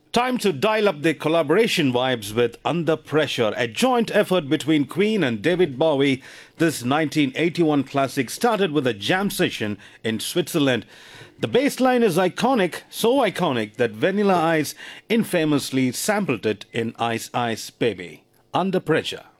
Time to dial up the collaboration vibes with Under Pressure, a joint effort between Queen and David Bowie. This 1981 classic started with a jam session in Switzerland. The bass line is iconic, so iconic that Vanilla Ice infamously sampled it in Ice Ice Baby. Under Pressure.